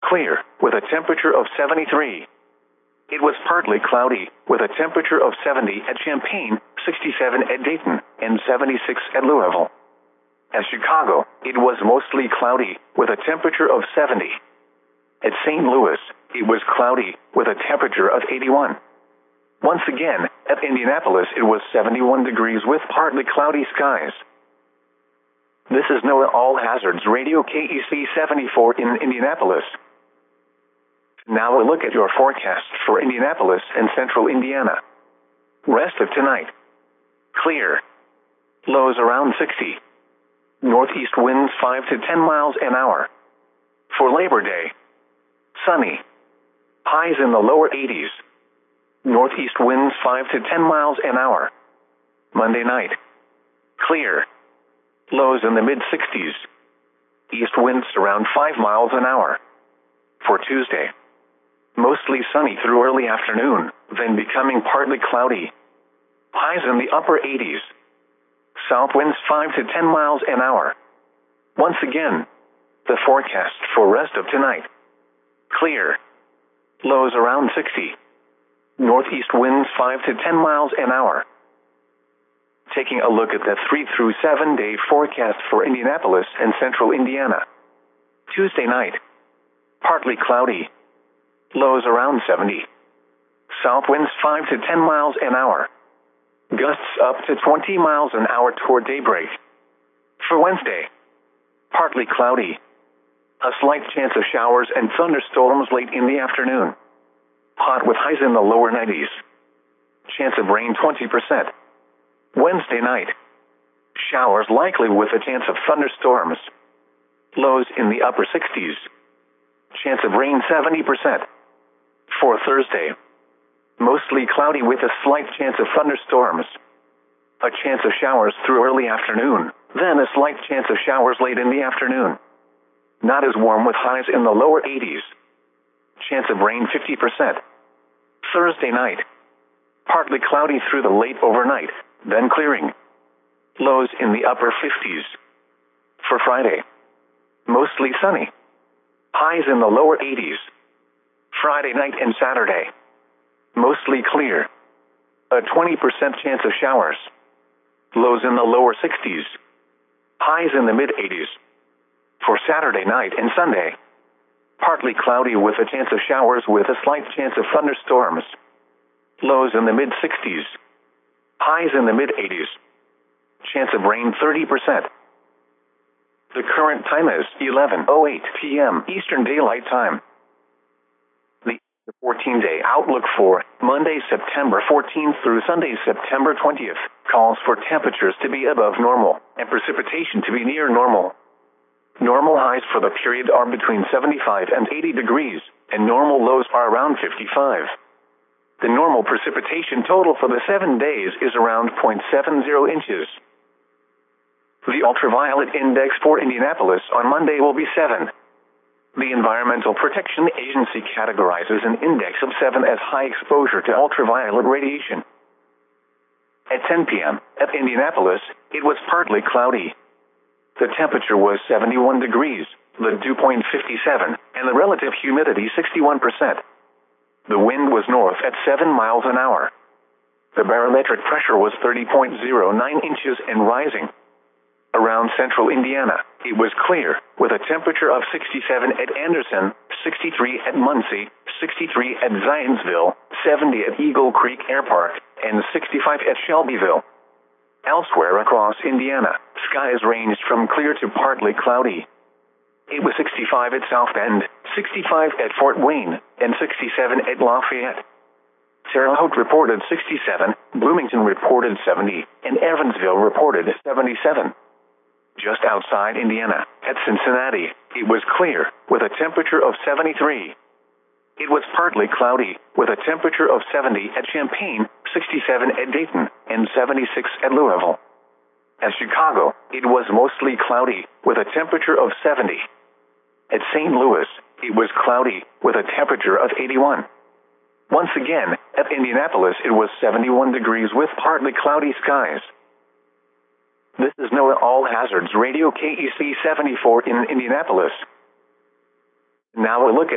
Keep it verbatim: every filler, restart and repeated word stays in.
clear, with a temperature of seventy-three. It was partly cloudy, with a temperature of seventy at Champaign, sixty-seven at Dayton, and seventy-six at Louisville. At Chicago, it was mostly cloudy, with a temperature of seventy. At Saint Louis, it was cloudy, with a temperature of eighty-one. Once again, at Indianapolis it was seventy-one degrees with partly cloudy skies. This is NOAA All Hazards Radio K E C seventy-four in Indianapolis. Now a look at your forecast for Indianapolis and central Indiana. Rest of tonight. Clear. Lows around sixty. Northeast winds five to ten miles an hour. For Labor Day. Sunny. Highs in the lower eighties. Northeast winds five to ten miles an hour. Monday night. Clear. Lows in the mid-sixties. East winds around five miles an hour. For Tuesday. Mostly sunny through early afternoon, then becoming partly cloudy. Highs in the upper eighties. South winds five to ten miles an hour. Once again, the forecast for rest of tonight. Clear. Lows around sixty. Northeast winds five to ten miles an hour. Taking a look at the three through seven day forecast for Indianapolis and central Indiana. Tuesday night. Partly cloudy. Lows around seventy. South winds five to ten miles an hour. Gusts up to twenty miles an hour toward daybreak. For Wednesday. Partly cloudy. A slight chance of showers and thunderstorms late in the afternoon. Hot with highs in the lower nineties. Chance of rain twenty percent. Wednesday night. Showers likely with a chance of thunderstorms. Lows in the upper sixties. Chance of rain seventy percent. For Thursday. Mostly cloudy with a slight chance of thunderstorms. A chance of showers through early afternoon, then a slight chance of showers late in the afternoon. Not as warm with highs in the lower eighties. Chance of rain fifty percent. Thursday night. Partly cloudy through the late overnight, then clearing. Lows in the upper fifties. For Friday. Mostly sunny. Highs in the lower eighties. Friday night and Saturday. Mostly clear. A twenty percent chance of showers. Lows in the lower sixties. Highs in the mid-eighties. For Saturday night and Sunday. Partly cloudy with a chance of showers with a slight chance of thunderstorms. Lows in the mid-sixties. Highs in the mid-eighties. Chance of rain thirty percent. The current time is eleven oh eight p m Eastern Daylight Time. The fourteen-day outlook for Monday, September fourteenth through Sunday, September twentieth, calls for temperatures to be above normal and precipitation to be near normal. Normal highs for the period are between seventy-five and eighty degrees, and normal lows are around fifty-five. The normal precipitation total for the seven days is around zero point seven zero inches. The ultraviolet index for Indianapolis on Monday will be seven. The Environmental Protection Agency categorizes an index of seven as high exposure to ultraviolet radiation. At ten p m at Indianapolis, it was partly cloudy. The temperature was seventy-one degrees, the dew point fifty-seven, and the relative humidity sixty-one percent. The wind was north at seven miles an hour. The barometric pressure was thirty point zero nine inches and rising. Around central Indiana, it was clear, with a temperature of sixty-seven at Anderson, sixty-three at Muncie, sixty-three at Zionsville, seventy at Eagle Creek Air Park, and sixty-five at Shelbyville. Elsewhere across Indiana, skies ranged from clear to partly cloudy. It was sixty-five at South Bend, sixty-five at Fort Wayne, and sixty-seven at Lafayette. Terre Haute reported sixty-seven, Bloomington reported seventy, and Evansville reported seventy-seven. Just outside Indiana, at Cincinnati, it was clear, with a temperature of seventy-three. It was partly cloudy, with a temperature of seventy at Champaign, sixty-seven at Dayton, and seventy-six at Louisville. At Chicago, it was mostly cloudy, with a temperature of seventy. At Saint Louis, it was cloudy, with a temperature of eighty-one. Once again, at Indianapolis it was seventy-one degrees with partly cloudy skies. This is NOAA All Hazards Radio K E C seventy-four in Indianapolis. Now a look at